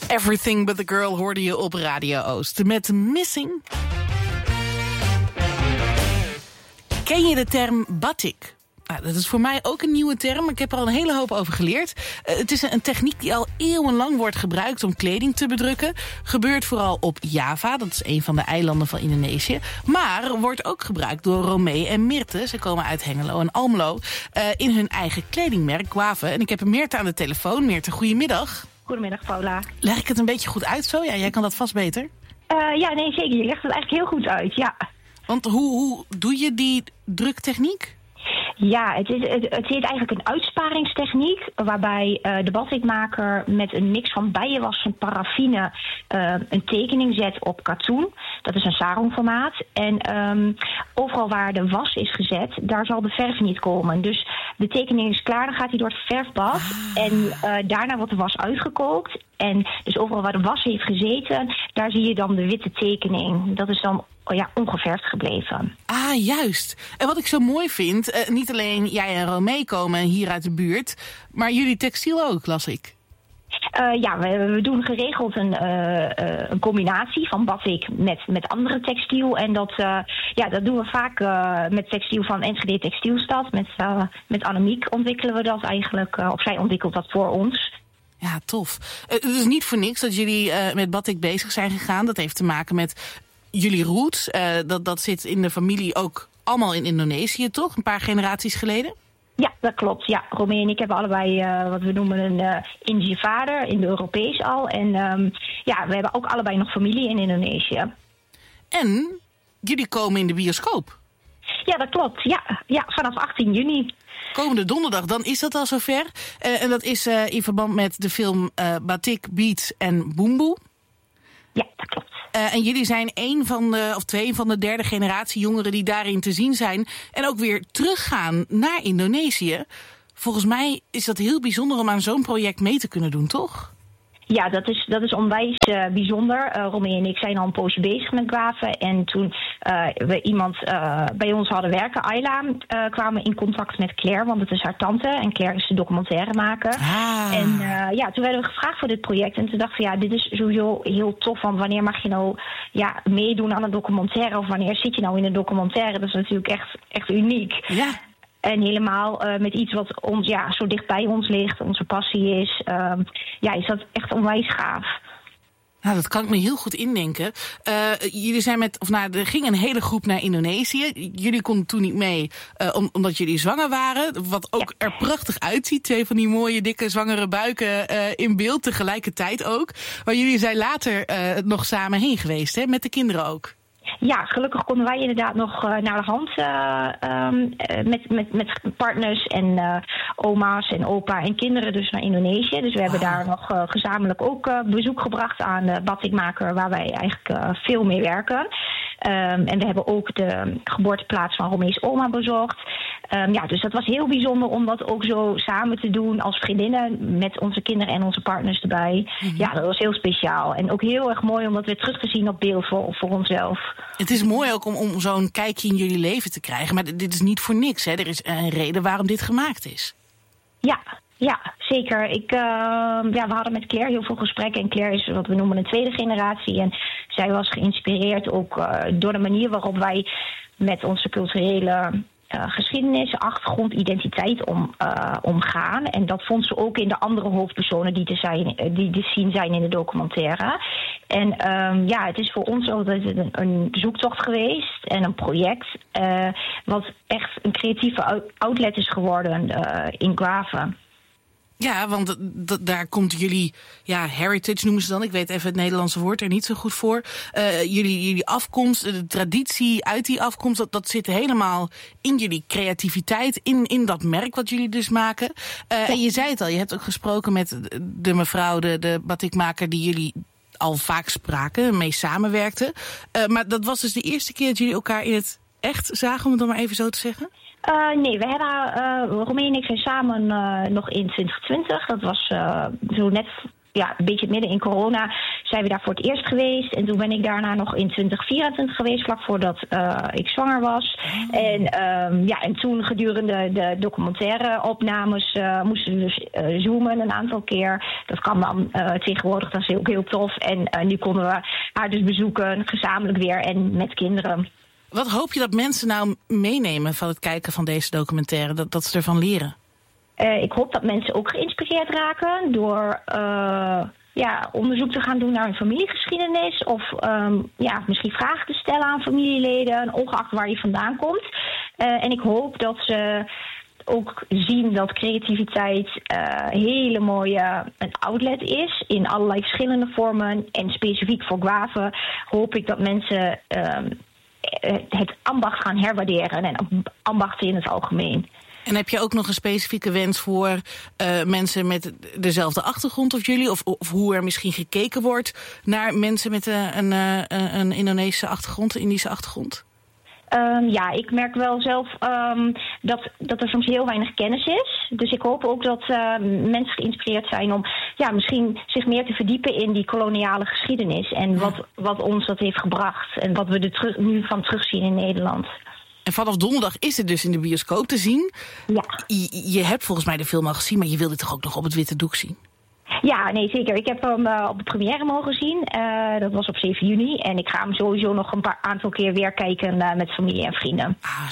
Everything But The Girl hoorde je op Radio Oost met Missing. Ken je de term batik? Nou, dat is voor mij ook een nieuwe term. Ik heb er al een hele hoop over geleerd. Het is een techniek die al eeuwenlang wordt gebruikt om kleding te bedrukken. Gebeurt vooral op Java, dat is een van de eilanden van Indonesië. Maar wordt ook gebruikt door Romee en Mirte. Ze komen uit Hengelo en Almelo. In hun eigen kledingmerk, Guave. En ik heb Meerte aan de telefoon. Meerte, goedemiddag. Goedemiddag, Paula. Leg ik het een beetje goed uit zo? Ja, jij kan dat vast beter. Ja, nee, zeker. Je legt het eigenlijk heel goed uit, ja. Want hoe doe je die druktechniek? Ja, het heet eigenlijk een uitsparingstechniek, waarbij de batikmaker met een mix van bijenwas en paraffine een tekening zet op katoen. Dat is een sarongformaat. En overal waar de was is gezet, daar zal de verf niet komen. Dus de tekening is klaar, dan gaat hij door het verfbad. En daarna wordt de was uitgekookt. En dus overal waar de was heeft gezeten, daar zie je dan de witte tekening. Dat is dan ongeverfd gebleven. Ah, juist. En wat ik zo mooi vind, niet alleen jij en Romee komen hier uit de buurt, maar jullie textiel ook, las ik. We doen geregeld een combinatie van batik met andere textiel. En dat doen we vaak met textiel van Enschede Textielstad. Met Annemiek ontwikkelen we dat eigenlijk. Of zij ontwikkelt dat voor ons. Ja, tof. Het is niet voor niks dat jullie met batik bezig zijn gegaan. Dat heeft te maken met jullie roots. Dat zit in de familie ook allemaal in Indonesië, toch? Een paar generaties geleden? Ja, dat klopt. Ja, Romee en ik hebben allebei wat we noemen een Indische vader, Indo-Europees al. En we hebben ook allebei nog familie in Indonesië. En jullie komen in de bioscoop? Ja, dat klopt. Ja, vanaf 18 juni. Komende donderdag, dan is dat al zover. En dat is in verband met de film Batik, Beats en Boemboe. Ja, dat klopt. En jullie zijn twee van de derde generatie jongeren die daarin te zien zijn. En ook weer teruggaan naar Indonesië. Volgens mij is dat heel bijzonder om aan zo'n project mee te kunnen doen, toch? Ja, dat is onwijs bijzonder. Romee en ik zijn al een poosje bezig met Guave. En toen we iemand bij ons hadden werken, Ayla, kwamen we in contact met Claire, want het is haar tante. En Claire is de documentairemaker. En toen werden we gevraagd voor dit project. En toen dachten we, dit is sowieso heel tof. Want wanneer mag je nou meedoen aan een documentaire? Of wanneer zit je nou in een documentaire? Dat is natuurlijk echt uniek. Ja. En helemaal met iets wat ons zo dicht bij ons ligt, onze passie is. Is dat echt onwijs gaaf. Nou, dat kan ik me heel goed indenken. Jullie zijn er ging een hele groep naar Indonesië. Jullie konden toen niet mee, omdat jullie zwanger waren. Wat ook er prachtig uitziet. 2 van die mooie, dikke, zwangere buiken in beeld. Tegelijkertijd ook. Maar jullie zijn later nog samen heen geweest, hè? Met de kinderen ook. Ja, gelukkig konden wij inderdaad nog naar de hand met partners en oma's en opa en kinderen dus naar Indonesië. Dus we hebben daar nog gezamenlijk ook bezoek gebracht aan de batikmaker waar wij eigenlijk veel mee werken. En we hebben ook de geboorteplaats van Romee's oma bezocht. Dus dat was heel bijzonder om dat ook zo samen te doen als vriendinnen met onze kinderen en onze partners erbij. Mm-hmm. Ja, dat was heel speciaal. En ook heel erg mooi om dat weer terug te zien op beeld voor onszelf. Het is mooi ook om zo'n kijkje in jullie leven te krijgen. Maar dit is niet voor niks, hè? Er is een reden waarom dit gemaakt is. Ja, zeker. We hadden met Claire heel veel gesprekken. En Claire is wat we noemen een tweede generatie. En zij was geïnspireerd ook door de manier waarop wij met onze culturele geschiedenis, achtergrond, identiteit omgaan. En dat vond ze ook in de andere hoofdpersonen die te zien zijn in de documentaire. En het is voor ons ook een zoektocht geweest en een project wat echt een creatieve outlet is geworden in Guave. Ja, want daar komt jullie heritage noemen ze dan. Ik weet even het Nederlandse woord er niet zo goed voor. Jullie afkomst, de traditie uit die afkomst, dat zit helemaal in jullie creativiteit, in dat merk wat jullie dus maken. En je zei het al, je hebt ook gesproken met de mevrouw, de batikmaker die jullie al vaak spraken, mee samenwerkten. Maar dat was dus de eerste keer dat jullie elkaar in het echt zagen, om het dan maar even zo te zeggen? Nee, we hebben Romee en ik zijn samen nog in 2020. Dat was zo net een beetje midden in corona zijn we daar voor het eerst geweest. En toen ben ik daarna nog in 2024 geweest, vlak voordat ik zwanger was. En toen gedurende de documentaire opnames moesten we dus zoomen een aantal keer. Dat kan dan tegenwoordig, dat is ook heel tof. En nu konden we haar dus bezoeken, gezamenlijk weer en met kinderen. Wat hoop je dat mensen nou meenemen van het kijken van deze documentaire, dat ze ervan leren? Ik hoop dat mensen ook geïnspireerd raken door onderzoek te gaan doen naar hun familiegeschiedenis. Of misschien vragen te stellen aan familieleden, ongeacht waar je vandaan komt. En ik hoop dat ze ook zien dat creativiteit hele mooie een outlet is in allerlei verschillende vormen. En specifiek voor Guave hoop ik dat mensen het ambacht gaan herwaarderen en ambachten in het algemeen. En heb je ook nog een specifieke wens voor mensen met dezelfde achtergrond als jullie? Of hoe er misschien gekeken wordt naar mensen met een Indonesische achtergrond, een Indische achtergrond? Ik merk wel zelf dat er soms heel weinig kennis is. Dus ik hoop ook dat mensen geïnspireerd zijn om misschien zich meer te verdiepen in die koloniale geschiedenis. En wat ons dat heeft gebracht. En wat we nu van terugzien in Nederland. En vanaf donderdag is het dus in de bioscoop te zien. Ja. Je hebt volgens mij de film al gezien, maar je wilde toch ook nog op het witte doek zien? Ja, nee, zeker. Ik heb hem op de première mogen zien. Dat was op 7 juni. En ik ga hem sowieso nog een aantal keer weer kijken met familie en vrienden.